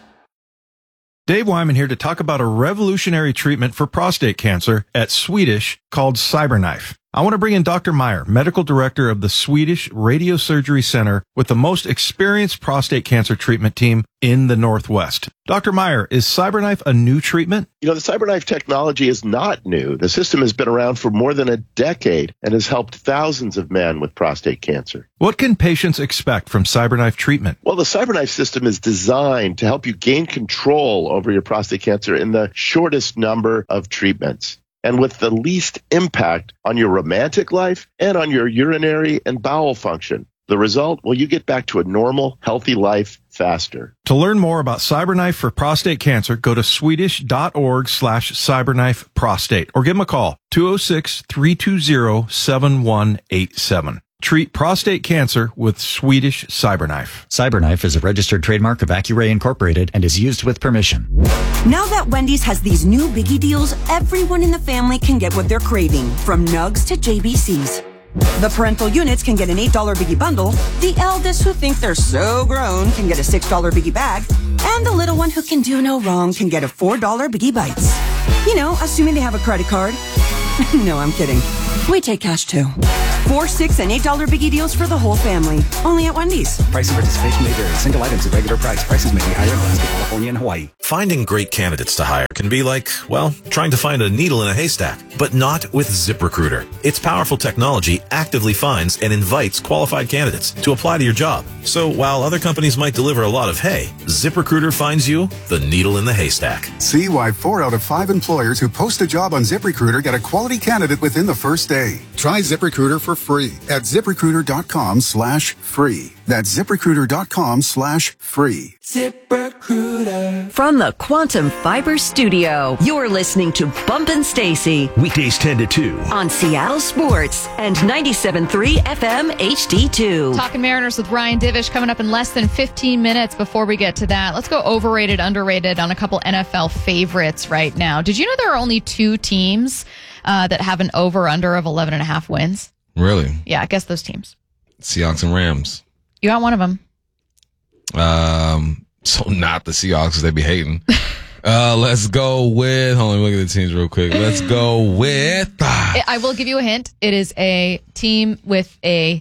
Dave Wyman here to talk about a revolutionary treatment for prostate cancer at Swedish called CyberKnife. I want to bring in Doctor Meyer, medical director of the Swedish Radiosurgery Center with the most experienced prostate cancer treatment team in the Northwest. Doctor Meyer, is CyberKnife a new treatment? You know, the CyberKnife technology is not new. The system has been around for more than a decade and has helped thousands of men with prostate cancer. What can patients expect from CyberKnife treatment? Well, the CyberKnife system is designed to help you gain control over your prostate cancer in the shortest number of treatments, and with the least impact on your romantic life and on your urinary and bowel function. The result? Well, you get back to a normal, healthy life faster. To learn more about CyberKnife for prostate cancer, go to swedish.org slash cyberknife prostate or give them a call, two oh six, three two zero, seven one eight seven. Treat prostate cancer with Swedish CyberKnife. CyberKnife is a registered trademark of Accuray Incorporated and is used with permission. Now that Wendy's has these new biggie deals, everyone in the family can get what they're craving, from nugs to J B Cs. The parental units can get an eight dollar biggie bundle, the eldest who think they're so grown can get a six dollar biggie bag, and the little one who can do no wrong can get a four dollar biggie bites. You know, assuming they have a credit card. No, I'm kidding. We take cash too. Four, six, and eight dollar biggie deals for the whole family. Only at Wendy's. Price and participation may vary. Single items at regular price. Prices may be higher in Alaska, California, and Hawaii. Finding great candidates to hire can be like, well, trying to find a needle in a haystack, but not with ZipRecruiter. Its powerful technology actively finds and invites qualified candidates to apply to your job. So while other companies might deliver a lot of hay, ZipRecruiter finds you the needle in the haystack. See why four out of five employers who post a job on ZipRecruiter get a quality candidate within the first day. Try ZipRecruiter for free at ZipRecruiter.com slash free. That's ZipRecruiter.com slash free. ZipRecruiter. From the Quantum Fiber Studio, you're listening to Bumpin' Stacy. Weekdays ten to two. On Seattle Sports and ninety-seven point three F M H D two. Talking Mariners with Ryan Divish coming up in less than fifteen minutes. Before we get to that, let's go overrated, underrated on a couple N F L favorites right now. Did you know there are only two teams uh, that have an over-under of eleven and a half wins? Really? Yeah, guess those teams. Seahawks and Rams. You got one of them. Um, so not the Seahawks, because they be hating. uh, let's go with, hold on, look at the teams real quick. Let's go with. Uh, I will give you a hint. It is a team with a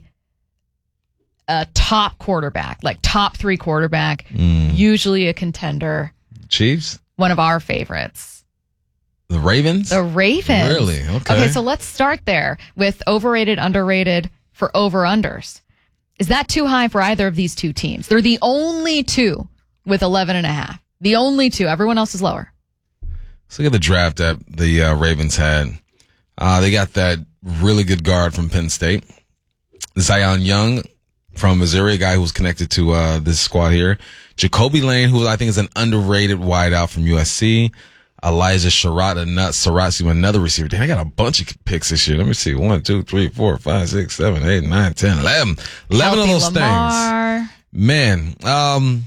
a top quarterback, like top three quarterback, mm. usually a contender. Chiefs? One of our favorites. The Ravens? The Ravens. Really? Okay. Okay, so let's start there with overrated, underrated for over-unders. Is that too high for either of these two teams? They're the only two with eleven and a half. The only two. Everyone else is lower. Let's look at the draft that the uh, Ravens had. Uh, they got that really good guard from Penn State. Zion Young from Missouri, a guy who was connected to uh, this squad here. Jacoby Lane, who I think is an underrated wideout from U S C. Elijah Sherrod, a nut, Saratsi, another receiver. Damn, I got a bunch of picks this year. Let me see. One, two, three, four, five, six, seven, eight, nine, ten, eleven. Eleven of those Lamar. things. Man, um,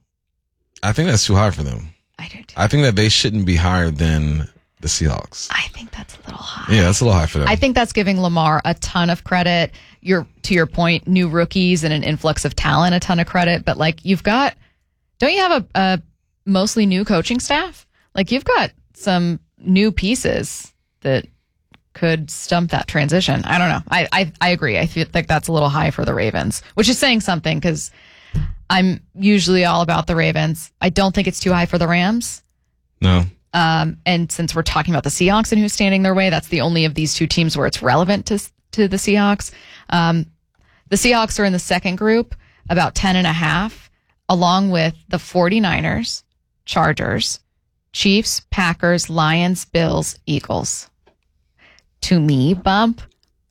I think that's too high for them. I do too. I think that they shouldn't be higher than the Seahawks. I think that's a little high. Yeah, that's a little high for them. I think that's giving Lamar a ton of credit. You're, to your point, new rookies and an influx of talent, a ton of credit. But like, you've got, don't you have a, a mostly new coaching staff? Like, you've got some new pieces that could stump that transition. I don't know. I, I, I agree. I feel like that's a little high for the Ravens, which is saying something because I'm usually all about the Ravens. I don't think it's too high for the Rams. No. Um, and since we're talking about the Seahawks and who's standing their way, that's the only of these two teams where it's relevant to to the Seahawks. Um, the Seahawks are in the second group, about ten and a half, along with the 49ers, Chargers, Chiefs, Packers, Lions, Bills, Eagles. To me, Bump,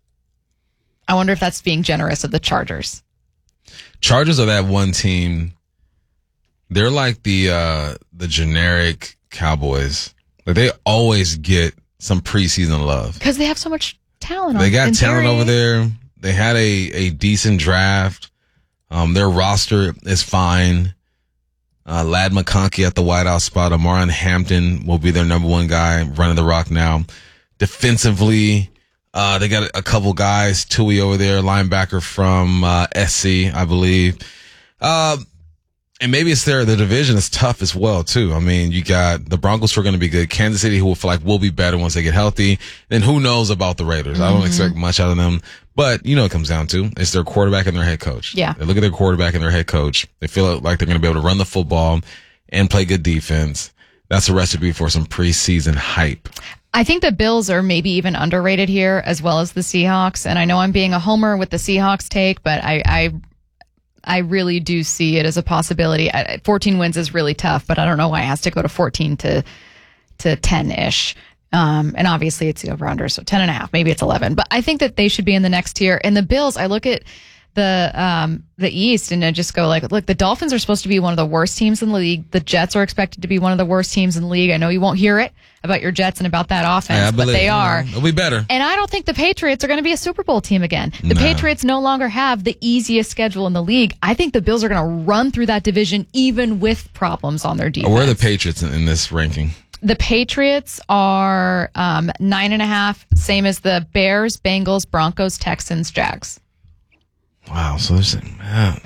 I wonder if that's being generous of the Chargers. Chargers are that one team. They're like the uh, the generic Cowboys. Like they always get some preseason love. Because they have so much talent. They got in talent theory. over there. They had a, a decent draft. Um, their roster is fine. Uh, Lad McConkey at the wideout spot. Amaron Hampton will be their number one guy running the rock now. Defensively, uh, they got a couple guys. Tui over there, linebacker from uh, S C, I believe. Uh, and maybe it's their the division is tough as well too. I mean, you got the Broncos who are going to be good. Kansas City, who will feel like will be better once they get healthy. Then who knows about the Raiders? Mm-hmm. I don't expect much out of them. But you know, what it comes down to it's their quarterback and their head coach. Yeah, they look at their quarterback and their head coach. They feel like they're going to be able to run the football and play good defense. That's a recipe for some preseason hype. I think the Bills are maybe even underrated here, as well as the Seahawks. And I know I'm being a homer with the Seahawks take, but I, I, I really do see it as a possibility. fourteen wins is really tough, but I don't know why it has to go to fourteen to to ten ish. Um, and obviously it's the over under, so ten and a half, maybe it's eleven. But I think that they should be in the next tier. And the Bills, I look at the um the East and I just go like, look, the Dolphins are supposed to be one of the worst teams in the league. The Jets are expected to be one of the worst teams in the league. I know you won't hear it about your Jets and about that offense, yeah, but they are. They'll be better. And I don't think the Patriots are going to be a Super Bowl team again. The No. Patriots no longer have the easiest schedule in the league. I think the Bills are going to run through that division even with problems on their defense. Where are the Patriots in, in this ranking? The Patriots are um, nine and a half, same as the Bears, Bengals, Broncos, Texans, Jags. Wow, so there's man.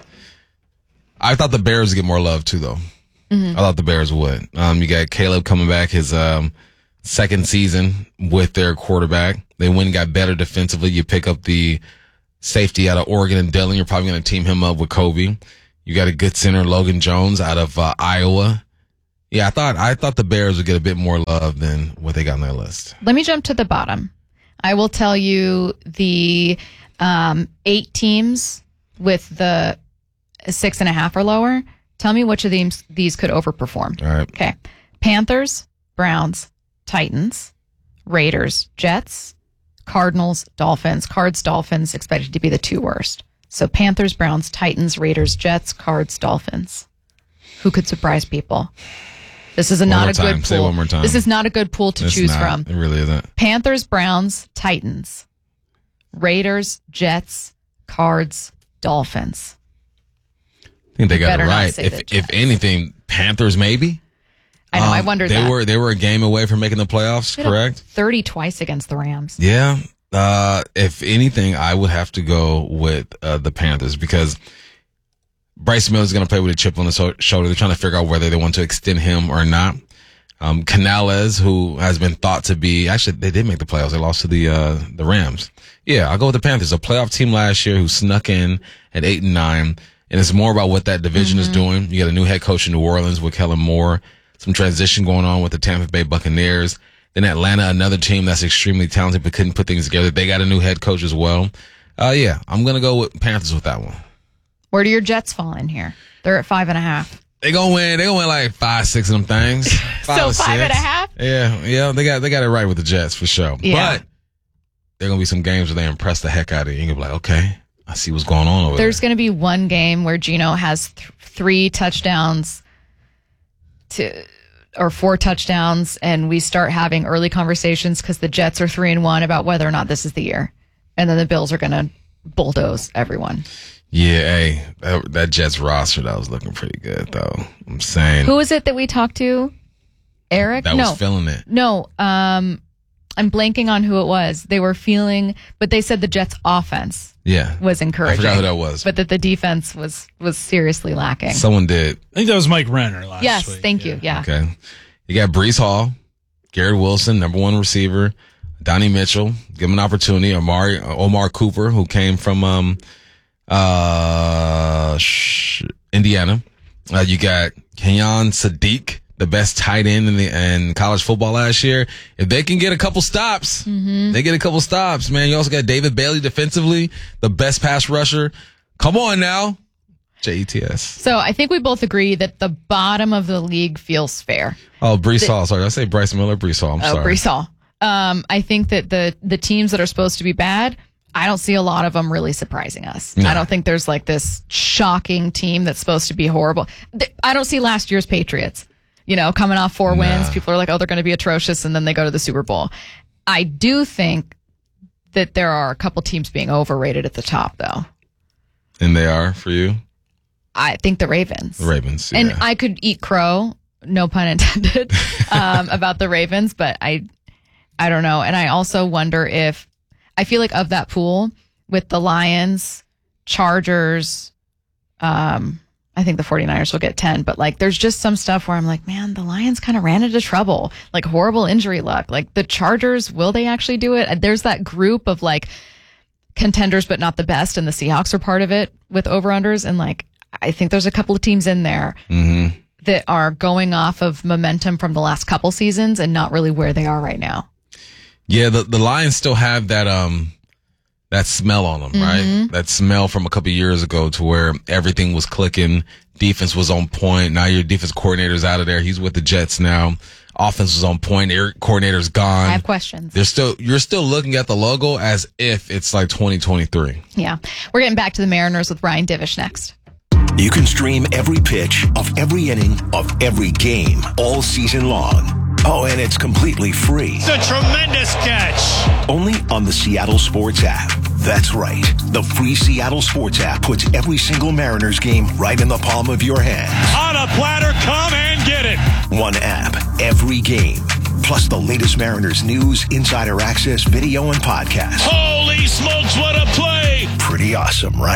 I thought the Bears would get more love too, though. Mhm. I thought the Bears would. Um, you got Caleb coming back, his um, second season with their quarterback. They went and got better defensively. You pick up the safety out of Oregon and Dillon. You're probably going to team him up with Kobe. You got a good center, Logan Jones, out of uh, Iowa. Yeah, I thought I thought the Bears would get a bit more love than what they got on their list. Let me jump to the bottom. I will tell you the um, eight teams with the six and a half or lower. Tell me which of these these could overperform. All right. Okay. Panthers, Browns, Titans, Raiders, Jets, Cardinals, Dolphins. Cards, Dolphins expected to be the two worst. So Panthers, Browns, Titans, Raiders, Jets, Cards, Dolphins. Who could surprise people? This is a not a time. good pool. Say one more time. This is not a good pool to It's choose not. from. It really isn't. Panthers, Browns, Titans, Raiders, Jets, Cards, Dolphins. I think they You got it better not right. say If the if anything, Panthers maybe. I know. I Um, wondered they that. were they were a game away from making the playoffs. They had a Correct. thirty twice against the Rams. Yeah. Uh, if anything, I would have to go with uh, the Panthers because Bryce Miller's going to play with a chip on his so- shoulder. They're trying to figure out whether they want to extend him or not. Um, Canales, who has been thought to be, actually, they did make the playoffs. They lost to the, uh, the Rams. Yeah, I'll go with the Panthers. A playoff team last year who snuck in at eight and nine. And it's more about what that division is doing. You got a new head coach in New Orleans with Kellen Moore. Some transition going on with the Tampa Bay Buccaneers. Then Atlanta, another team that's extremely talented but couldn't put things together. They got a new head coach as well. Uh, yeah, I'm going to go with Panthers with that one. Where do your Jets fall in here? They're at five and a half. They gonna win. They gonna win like five, six of them things. Five So or five and six. a half? Yeah, yeah. They got they got it right with the Jets for sure. Yeah. But there gonna be some games where they impress the heck out of you. You're gonna be like, okay, I see what's going on over There's going to be one game where Geno has th- three touchdowns to or four touchdowns, and we start having early conversations because the Jets are three and one about whether or not this is the year, and then the Bills are going to bulldoze everyone. there. Yeah, hey, that, that Jets roster that was looking pretty good though. I'm saying Who was it that we talked to? Eric? that no, was feeling it. no. Um, I'm blanking on who it was. They were feeling, but they said the Jets' offense Yeah, was encouraging. I forgot who that was. but that the defense was was seriously lacking. Someone did. I think that was Mike Renner last yes, week. thank you. Yeah. Okay, you got Brees Hall, Garrett Wilson, number one receiver, Donnie Mitchell, give him an opportunity. Omar Omar Cooper, who came from um uh sh- Indiana. Uh, you got Kenyon Sadiq, the best tight end in the in college football last year. If they can get a couple stops, Mm-hmm. they get a couple stops, man. You also got David Bailey defensively, the best pass rusher. Come on now, J E T S. So I think we both agree that the bottom of the league feels fair. Oh, Brees The- Hall. Sorry, did I say Bryce Miller? Brees Hall. I'm Oh, sorry. Brees Hall. Um, I think that the the teams that are supposed to be bad, I don't see a lot of them really surprising us. No. I don't think there's like this shocking team that's supposed to be horrible. Th- I don't see last year's Patriots, you know, coming off four wins. People are like, oh, they're going to be atrocious, and then they go to the Super Bowl. I do think that there are a couple teams being overrated at the top, though. And they are for you? I think the Ravens. The Ravens. Yeah. And I could eat crow, no pun intended, um, about the Ravens, but I, I don't know. And I also wonder if I feel like of that pool with the Lions, Chargers, um, I think the 49ers will get ten, but like there's just some stuff where I'm like, man, the Lions kind of ran into trouble, like horrible injury luck. Like the Chargers, will they actually do it? There's that group of like contenders, but not the best, and the Seahawks are part of it with over-unders. And like, I think there's a couple of teams in there Mm-hmm. that are going off of momentum from the last couple seasons and not really where they are right now. Yeah, the, the Lions still have that um that smell on them, Mhm. right? That smell from a couple of years ago to where everything was clicking, defense was on point. Now your defense coordinator's out of there. He's with the Jets now. Offense was on point. Your coordinator's gone. I have questions. They're still you're still looking at the logo as if it's like twenty twenty-three. Yeah. We're getting back to the Mariners with Ryan Divish next. You can stream every pitch of every inning of every game all season long. Oh, and it's completely free. It's a tremendous catch. Only on the Seattle Sports app. That's right. The free Seattle Sports app puts every single Mariners game right in the palm of your hand. On a platter, come and get it. One app, every game. Plus the latest Mariners news, insider access, video, and podcasts. Holy smokes, what a play. Pretty awesome, right?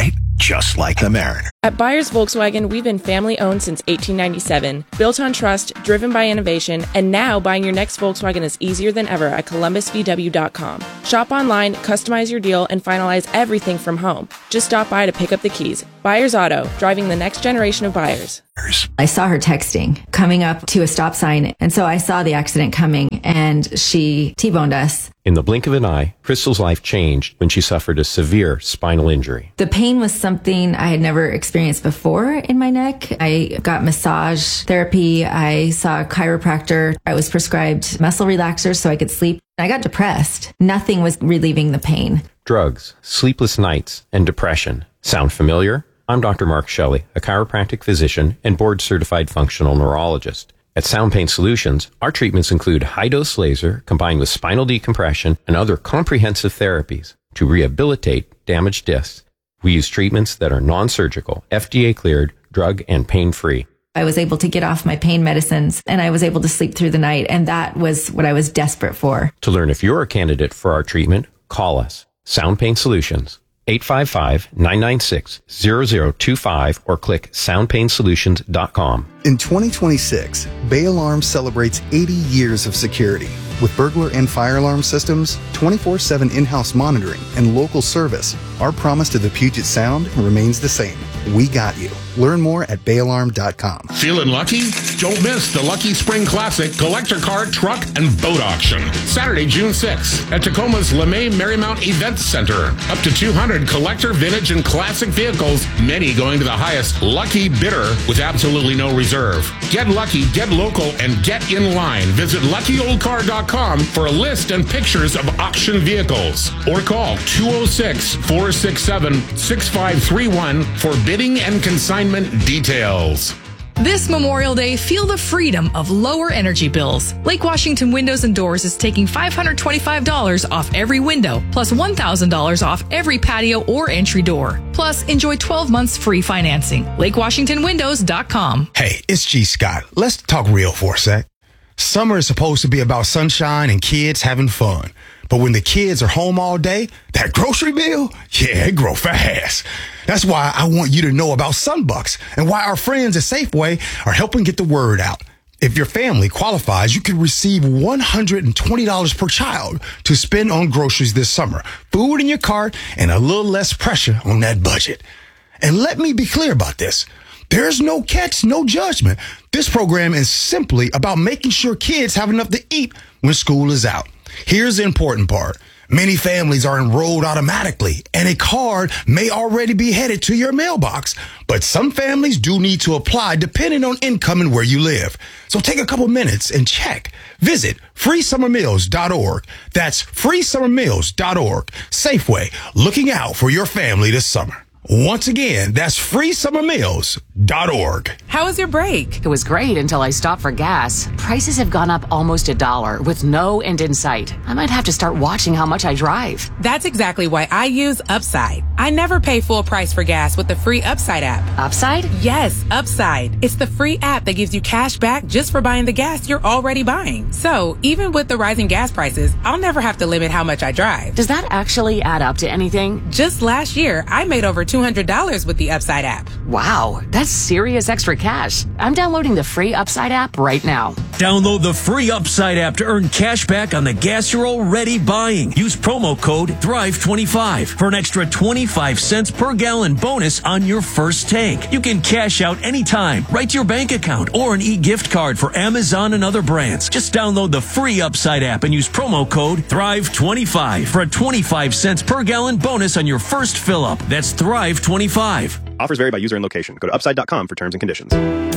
just like the Mariner. At Byers Volkswagen, we've been family-owned since eighteen ninety-seven, built on trust, driven by innovation, and now buying your next Volkswagen is easier than ever at columbus v w dot com. Shop online, customize your deal, and finalize everything from home. Just stop by to pick up the keys. Byers Auto, driving the next generation of buyers. I saw her texting, coming up to a stop sign, and so I saw the accident coming, and she T-boned us. In the blink of an eye, Crystal's life changed when she suffered a severe spinal injury. The pain was something I had never experienced before in my neck. I got massage therapy. I saw a chiropractor. I was prescribed muscle relaxers so I could sleep. I got depressed. Nothing was relieving the pain. Drugs, sleepless nights, and depression. Sound familiar? I'm Doctor Mark Shelley, a chiropractic physician and board-certified functional neurologist. At Sound Pain Solutions, our treatments include high-dose laser combined with spinal decompression and other comprehensive therapies to rehabilitate damaged discs. We use treatments that are non-surgical, F D A-cleared, drug and pain-free. I was able to get off my pain medicines, and I was able to sleep through the night, and that was what I was desperate for. To learn if you're a candidate for our treatment, call us. Sound Pain Solutions, eight five five, nine nine six, zero zero two five, or click sound pain solutions dot com. In twenty twenty-six, Bay Alarm celebrates eighty years of security. With burglar and fire alarm systems, twenty-four seven in-house monitoring, and local service, our promise to the Puget Sound remains the same. We got you. Learn more at bay alarm dot com. Feeling lucky? Don't miss the Lucky Spring Classic Collector Car, Truck, and Boat Auction. Saturday, June sixth at Tacoma's LeMay Marymount Event Center. Up to two hundred collector, vintage, and classic vehicles, many going to the highest lucky bidder with absolutely no reserve. Get lucky, get local, and get in line. Visit lucky old car dot com for a list and pictures of auction vehicles. Or call two oh six, four six seven, six five three one for bidding and consignment details. This Memorial Day, feel the freedom of lower energy bills. Lake Washington Windows and Doors is taking five hundred twenty-five dollars off every window, plus one thousand dollars off every patio or entry door. Plus, enjoy twelve months free financing. lake washington windows dot com. Hey, it's G. Scott. Let's talk real for a sec. Summer is supposed to be about sunshine and kids having fun. But when the kids are home all day, that grocery bill, yeah, it grow fast. That's why I want you to know about Sunbucks and why our friends at Safeway are helping get the word out. If your family qualifies, you can receive one hundred twenty dollars per child to spend on groceries this summer, food in your cart, and a little less pressure on that budget. And let me be clear about this. There's no catch, no judgment. This program is simply about making sure kids have enough to eat when school is out. Here's the important part. Many families are enrolled automatically, and a card may already be headed to your mailbox. But some families do need to apply depending on income and where you live. So take a couple minutes and check. Visit free summer meals dot org. That's free summer meals dot org. Safeway, looking out for your family this summer. Once again, that's free summer meals dot org. How was your break? It was great until I stopped for gas. Prices have gone up almost a dollar with no end in sight. I might have to start watching how much I drive. That's exactly why I use Upside. I never pay full price for gas with the free Upside app. Upside? Yes, Upside. It's the free app that gives you cash back just for buying the gas you're already buying. So even with the rising gas prices, I'll never have to limit how much I drive. Does that actually add up to anything? Just last year, I made over two hundred dollars with the Upside app. Wow, that's serious extra cash. I'm downloading the free Upside app right now. Download the free Upside app to earn cash back on the gas you're already buying. Use promo code thrive twenty-five for an extra twenty-five cents per gallon bonus on your first tank. You can cash out anytime, right to your bank account, or an e-gift card for Amazon and other brands. Just download the free Upside app and use promo code thrive twenty-five for a twenty-five cents per gallon bonus on your first fill up. That's thrive twenty-five. Offers vary by user and location. Go to upside dot com for terms and conditions.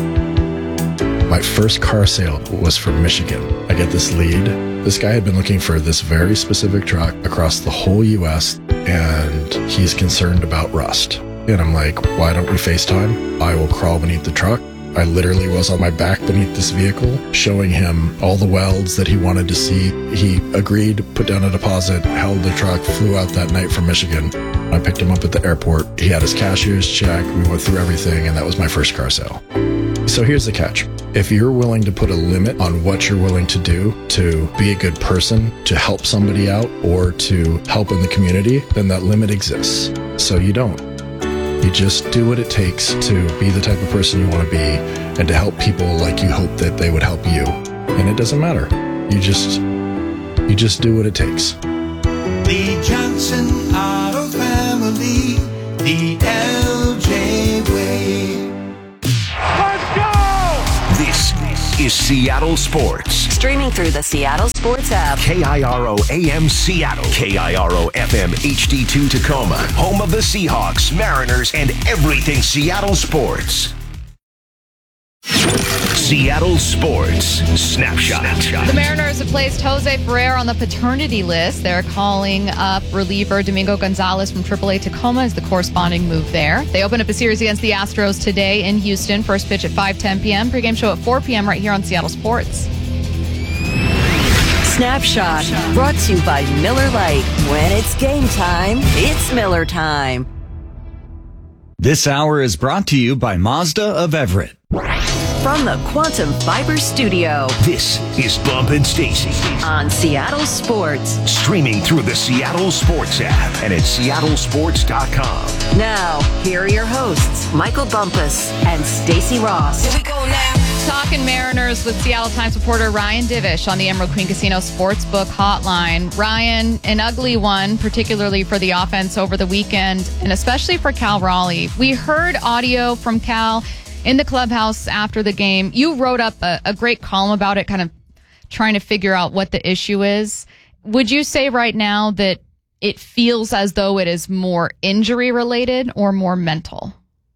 My first car sale was from Michigan. I get this lead. This guy had been looking for this very specific truck across the whole U S, and he's concerned about rust. And I'm like, why don't we FaceTime? I will crawl beneath the truck. I literally was on my back beneath this vehicle, showing him all the welds that he wanted to see. He agreed, put down a deposit, held the truck, flew out that night from Michigan. I picked him up at the airport. He had his cashier's check. We went through everything, and that was my first car sale. So here's the catch. If you're willing to put a limit on what you're willing to do to be a good person, to help somebody out, or to help in the community, then that limit exists. So you don't. You just do what it takes to be the type of person you want to be and to help people like you hope that they would help you. And it doesn't matter. You just, you just do what it takes. The Johnson Auto Family, the L J way. Let's go! This is Seattle Sports. Streaming through the Seattle Sports app. K I R O A M Seattle. K I R O F M H D two Tacoma. Home of the Seahawks, Mariners, and everything Seattle sports. Seattle Sports Snapshot. The Mariners have placed Jose Ferrer on the paternity list. They're calling up reliever Domingo Gonzalez from triple A Tacoma as the corresponding move there. They open up a series against the Astros today in Houston. First pitch at five ten p.m. Pre-game show at four p.m. right here on Seattle Sports. Snapshot, brought to you by Miller Lite. When it's game time, it's Miller time. This hour is brought to you by Mazda of Everett. From the Quantum Fiber Studio. This is Bump and Stacy on Seattle Sports. Streaming through the Seattle Sports app and at seattle sports dot com. Now, here are your hosts, Michael Bumpus and Stacy Ross. Here we go now. Talking Mariners with Seattle Times reporter Ryan Divish on the Emerald Queen Casino Sportsbook Hotline. Ryan, an ugly one, particularly for the offense over the weekend, and especially for Cal Raleigh. We heard audio from Cal in the clubhouse after the game. You wrote up a, a great column about it, kind of trying to figure out what the issue is. Would you say right now that it feels as though it is more injury related or more mental?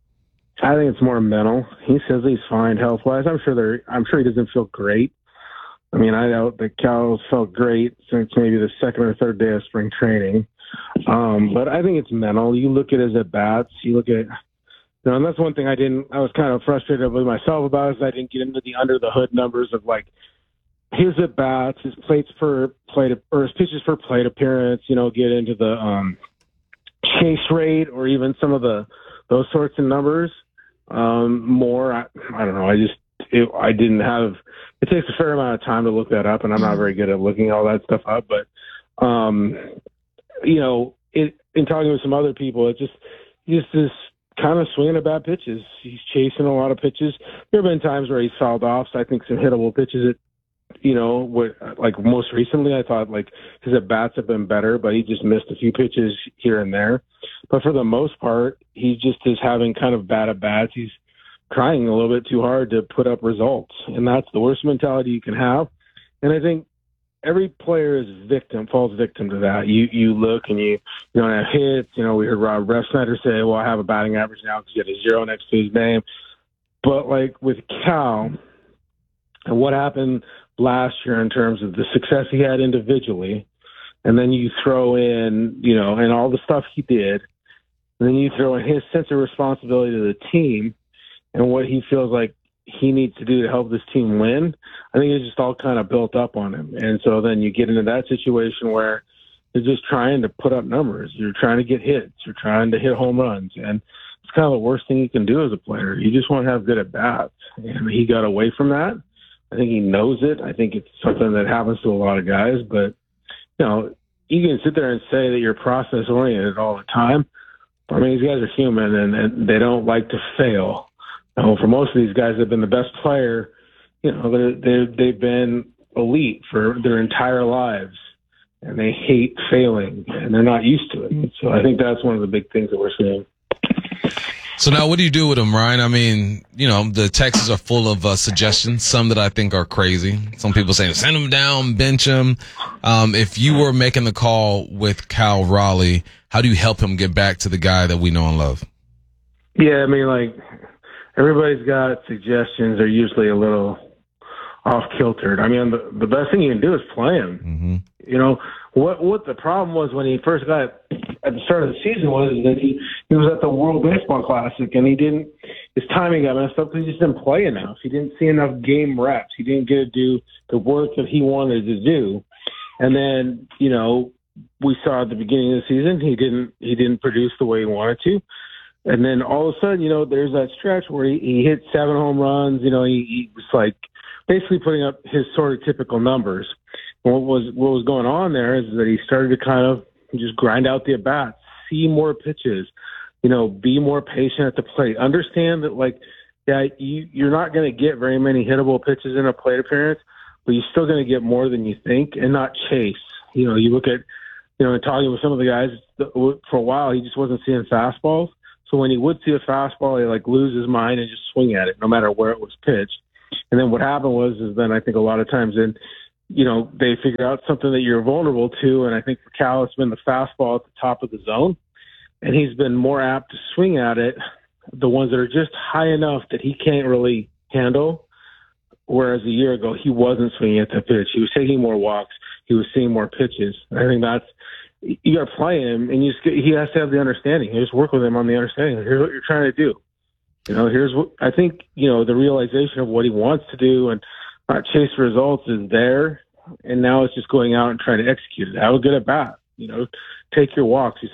I think it's more mental. He says he's fine health wise. I'm sure they're, I'm sure he doesn't feel great. I mean, I know that Cal's felt great since maybe the second or third day of spring training. Um, but I think it's mental. You look at his at bats, you look at, you know, and that's one thing I didn't, I was kind of frustrated with myself about is I didn't get into the under the hood numbers of like his at bats, his plates per plate, or his pitches per plate appearance, you know, get into the um, chase rate or even some of the, those sorts of numbers. Um, more, I, I don't know. I just, it, I didn't have, it takes a fair amount of time to look that up and I'm not very good at looking all that stuff up, but, um, you know, it, in talking with some other people, it just, just this kind of swinging at bad pitches. He's chasing a lot of pitches. There have been times where he's fouled off. So I think some hittable pitches that, you know, what, like most recently, I thought like his at bats have been better, but he just missed a few pitches here and there. But for the most part, he just is having kind of bad at bats. He's trying a little bit too hard to put up results, and that's the worst mentality you can have. And I think every player is victim, falls victim to that. You you look and you you don't have hits. You know, we heard Rob Refsnyder say, "Well, I have a batting average now because he had a zero next to his name." But like with Cal, and what happened last year in terms of the success he had individually, and then you throw in, you know, and all the stuff he did, and then you throw in his sense of responsibility to the team and what he feels like he needs to do to help this team win. I think it's just all kind of built up on him. And so then you get into that situation where you're just trying to put up numbers. You're trying to get hits. You're trying to hit home runs. And it's kind of the worst thing you can do as a player. You just want to have good at bats. And he got away from that. I think he knows it. I think it's something that happens to a lot of guys. But, you know, you can sit there and say that you're process oriented all the time. I mean, these guys are human and, and they don't like to fail. You know, for most of these guys that have been the best player, you know, they're, they're, they've been elite for their entire lives, and they hate failing, and they're not used to it. So I think that's one of the big things that we're seeing. So now what do you do with him, Ryan? I mean, you know, the texts are full of uh, suggestions, some that I think are crazy. Some people saying send him down, bench him. Um, if you were making the call with Cal Raleigh, how do you help him get back to the guy that we know and love? Yeah, I mean, like, everybody's got suggestions. They're usually a little off-kiltered. I mean, the, the best thing you can do is play him. Mm-hmm. You know, what what the problem was when he first got at the start of the season was that he, he was at the World Baseball Classic, and he didn't, his timing got messed up because he just didn't play enough. He didn't see enough game reps. He didn't get to do the work that he wanted to do. And then, you know, we saw at the beginning of the season, he didn't he didn't produce the way he wanted to. And then all of a sudden, you know, there's that stretch where he, he hit seven home runs. You know, he, he was like basically putting up his sort of typical numbers. And what was what was going on there is that he started to kind of just grind out the at bats, see more pitches, You know, be more patient at the plate. Understand that, like, yeah, you, you're not going to get very many hittable pitches in a plate appearance, but you're still going to get more than you think, and not chase. You know, you look at, you know, and talking with some of the guys for a while, he just wasn't seeing fastballs. So when he would see a fastball, he'd like lose his mind and just swing at it, no matter where it was pitched. And then what happened was, is then I think a lot of times then, you know, they figure out something that you're vulnerable to. And I think for Cal, it's been the fastball at the top of the zone. And he's been more apt to swing at it, the ones that are just high enough that he can't really handle. Whereas a year ago, he wasn't swinging at the pitch. He was taking more walks. He was seeing more pitches. I think that's, you got to play him, and you just, he has to have the understanding. You just work with him on the understanding. Here's what you're trying to do. You know, here's what I think, you know, the realization of what he wants to do and not chase results is there. And now it's just going out and trying to execute it. Have a good at bat, you know, take your walks.